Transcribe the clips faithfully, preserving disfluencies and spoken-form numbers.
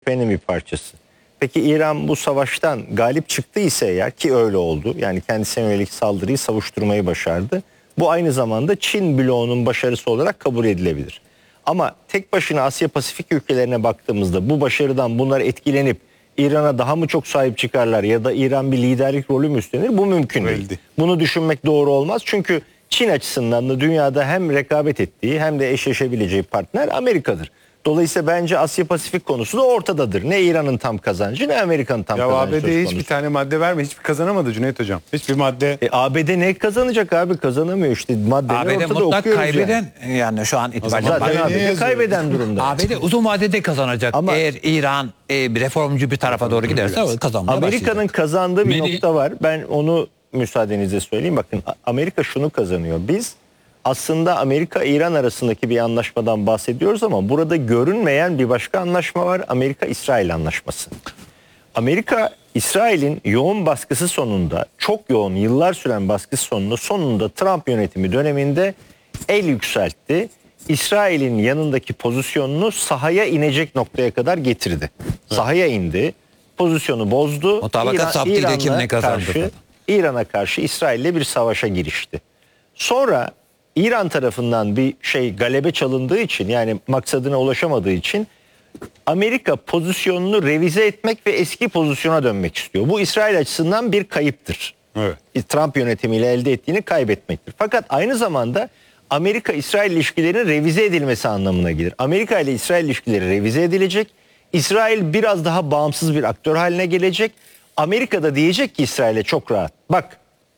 cephenin bir parçası. Peki İran bu savaştan galip çıktı ise eğer, ki öyle oldu, yani kendisine yönelik saldırıyı savuşturmayı başardı. Bu aynı zamanda Çin bloğunun başarısı olarak kabul edilebilir. Ama tek başına Asya Pasifik ülkelerine baktığımızda bu başarıdan bunlar etkilenip İran'a daha mı çok sahip çıkarlar ya da İran bir liderlik rolü mü üstlenir? Bu mümkün değil. Bunu düşünmek doğru olmaz. Çünkü Çin açısından da dünyada hem rekabet ettiği hem de eşleşebileceği partner Amerika'dır. Dolayısıyla bence Asya Pasifik konusu da ortadadır. Ne İran'ın tam kazancı ne Amerika'nın tam ya kazancı söz A B D'ye konusu. hiçbir tane madde verme. Hiçbir kazanamadı Cüneyt Hocam. Hiçbir madde. E, A B D ne kazanacak abi? Kazanamıyor işte. Maddeler A B D ortada, mutlak okuyoruz kaybeden yani. yani, şu an itibariyle. Zaten A B D yazıyor? kaybeden durumda. A B D uzun vadede kazanacak. Ama- Eğer İran e, bir reformcu bir tarafa doğru giderse o kazanmaya Amerika'nın başlayacak. kazandığı bir Medi- nokta var. Ben onu müsaadenizle söyleyeyim. Bakın, Amerika şunu kazanıyor. Biz aslında Amerika-İran arasındaki bir anlaşmadan bahsediyoruz ama burada görünmeyen bir başka anlaşma var. Amerika-İsrail anlaşması. Amerika, İsrail'in yoğun baskısı sonunda, çok yoğun yıllar süren baskısı sonunda, sonunda Trump yönetimi döneminde el yükseltti. İsrail'in yanındaki pozisyonunu sahaya inecek noktaya kadar getirdi. Sahaya indi, pozisyonu bozdu. Mutabakat saptıyla kim ne kazandı karşı, falan. İran'a karşı İsrail'le bir savaşa girişti. Sonra İran tarafından bir şey galebe çalındığı için, yani maksadına ulaşamadığı için Amerika pozisyonunu revize etmek ve eski pozisyona dönmek istiyor. Bu İsrail açısından bir kayıptır. Evet. Trump yönetimiyle elde ettiğini kaybetmektir. Fakat aynı zamanda Amerika-İsrail ilişkilerinin revize edilmesi anlamına gelir. Amerika ile İsrail ilişkileri revize edilecek. İsrail biraz daha bağımsız bir aktör haline gelecek. Amerika da diyecek ki İsrail'e çok rahat. Bak,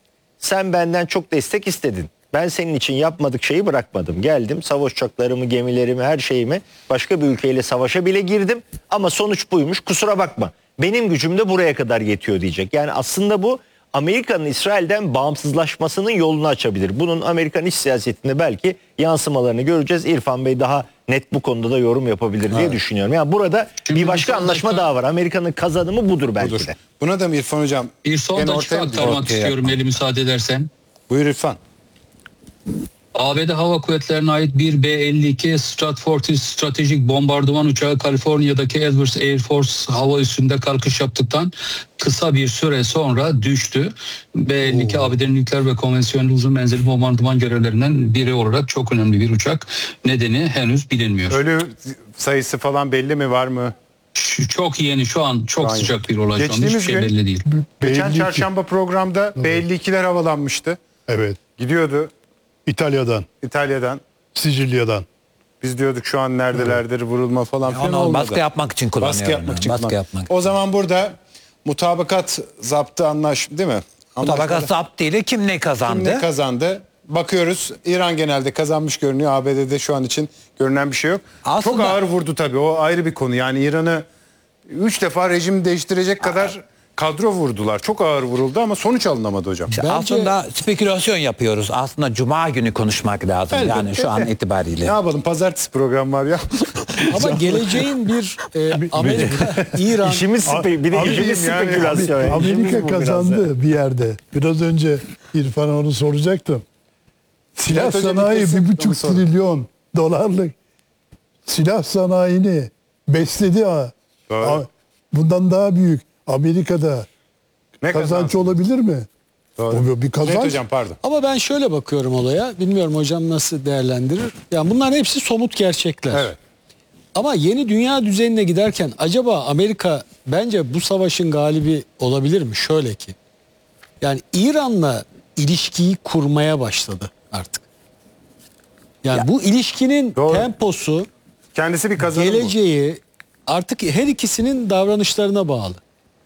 sen benden çok destek istedin. Ben senin için yapmadık şeyi bırakmadım. Geldim, savaş uçaklarımı, gemilerimi, her şeyimi, başka bir ülkeyle savaşa bile girdim. Ama sonuç buymuş, kusura bakma. Benim gücüm de buraya kadar yetiyor diyecek. Yani aslında bu Amerika'nın İsrail'den bağımsızlaşmasının yolunu açabilir. Bunun Amerikan iç siyasetinde belki yansımalarını göreceğiz. İrfan Bey daha net bu konuda da yorum yapabilir diye Evet. düşünüyorum. Yani burada Şimdi bir başka bir son anlaşma dakika- daha var. Amerika'nın kazanımı budur belki Budur. de. Buna da mı İrfan Hocam? Bir son gene dakika ortaya mı aktarmak ortaya istiyorum yapma? eli müsaade edersen. Buyur İrfan. A B D Hava Kuvvetleri'ne ait bir B elli iki Stratfortis stratejik bombardıman uçağı Kaliforniya'daki Edwards Air Force hava üssünde kalkış yaptıktan kısa bir süre sonra düştü. B elli iki A B D'nin nükleer ve konvansiyonel uzun menzilli bombardıman görevlerinden biri olarak çok önemli bir uçak. Nedeni henüz bilinmiyor. Ölü sayısı falan belli mi, var mı? Şu- çok yeni, şu an çok Şu an sıcak bir olay. Şu an Geçtiğimiz hiçbir şey gün- belli değil. Geçen B elli iki. çarşamba programda B elli ikiler havalanmıştı. Evet. Gidiyordu İtalya'dan, İtalya'dan. Sicilya'dan. Biz diyorduk şu an neredelerdir, vurulma falan filan Onu olmadı. baskı yapmak için kullanıyor. Baskı yapmak için. Baskı kullan- yapmak. O zaman burada mutabakat zaptı anlaş değil mi? Mutabakat zaptı ile kim ne kazandı? Kim ne kazandı? Bakıyoruz, İran genelde kazanmış görünüyor. A B D'de şu an için görünen bir şey yok. Aslında- Çok ağır vurdu tabii, o ayrı bir konu. Yani İran'ı üç defa rejim değiştirecek kadar kadro vurdular. Çok ağır vuruldu ama sonuç alınamadı hocam. İşte aslında spekülasyon yapıyoruz. Aslında Cuma günü konuşmak lazım. Elbette yani şu an de. itibariyle. Ne yapalım, pazartesi program var ya. Ama geleceğin bir e, Amerika, İran İşimiz spe- bir de Abi işimiz yani- spekülasyon. yani. İşimiz Amerika bu biraz da. kazandı bir yerde. Biraz önce İrfan'a onu soracaktım. Silah Evet hocam, sanayi ilk kez bir buçuk onu sordum. trilyon dolarlık silah sanayini besledi ha. Doğru. A- Bundan daha büyük Amerika'da Ne kazanç kazansın? olabilir mi? Doğru. O bir Cüneyt kazanç. hocam pardon. ama ben şöyle bakıyorum olaya. Bilmiyorum hocam nasıl değerlendirir. Yani bunların hepsi somut gerçekler. Evet. Ama yeni dünya düzenine giderken acaba Amerika bence bu savaşın galibi olabilir mi? Şöyle ki. Yani İran'la ilişkiyi kurmaya başladı artık. Yani bu ilişkinin Doğru. temposu, Kendisi bir kazanım bu. geleceği artık her ikisinin davranışlarına bağlı.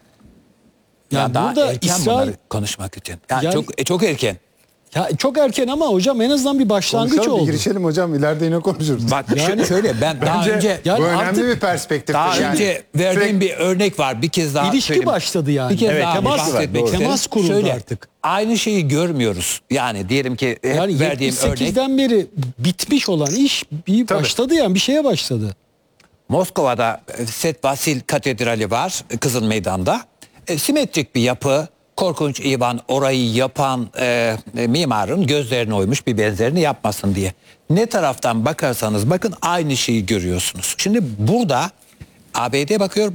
Ya Yani daha burada erken İsrail bunları konuşmak için. Yani, Yani- çok e, çok erken. ya çok erken ama hocam en azından bir başlangıç Konuşalım, bir oldu. girişelim hocam. İleride yine konuşuruz. Bak yani, şöyle ben daha Bence önce Yani bu önemli artık- bir perspektif. daha yani. önce verdiğim Sürekli- bir örnek var. Bir kez daha İlişki söyleyeyim. başladı yani. Bir kez Evet, daha temas- bahsetmek doğru. isterim. Temas kuruldu Şöyle, artık. Aynı şeyi görmüyoruz. Yani diyelim ki hep Yani verdiğim örnek yetmiş sekizden beri bitmiş olan iş bir Tabii. başladı yani bir şeye başladı. Moskova'da e, Set Vasil Katedrali var e, Kızıl Meydan'da. E, simetrik bir yapı. Korkunç İvan orayı yapan e, e, mimarın gözlerine oymuş bir benzerini yapmasın diye. Ne taraftan bakarsanız bakın aynı şeyi görüyorsunuz. Şimdi burada A B D bakıyor.